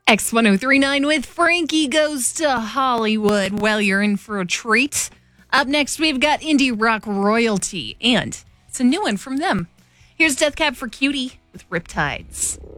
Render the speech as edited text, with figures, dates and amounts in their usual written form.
X1039 with Frankie Goes to Hollywood. Well, you're in for a treat. Up next, we've got indie rock royalty, and it's a new one from them. Here's Death Cab for Cutie with Riptides.